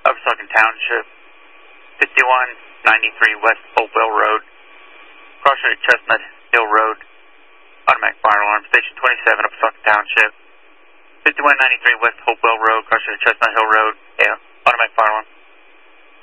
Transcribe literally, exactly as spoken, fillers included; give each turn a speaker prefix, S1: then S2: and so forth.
S1: Upper Township, fifty-one ninety-three West Hopewell Road, crossroad at Chestnut Hill Road, automatic fire alarm, station twenty-seven, Upper Township, fifty-one ninety-three West Hopewell Road, crossroad at Chestnut Hill Road, yeah, automatic fire alarm.